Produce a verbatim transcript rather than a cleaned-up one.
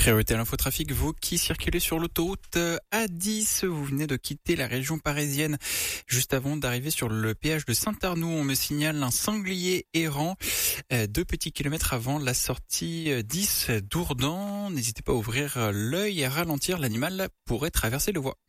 Priorité à l'infotrafic, vous qui circulez sur l'autoroute A dix, vous venez de quitter la région parisienne juste avant d'arriver sur le péage de Saint-Arnoux. On me signale un sanglier errant deux petits kilomètres avant la sortie dix d'Ourdan. N'hésitez pas à ouvrir l'œil et à ralentir, l'animal pourrait traverser le voie.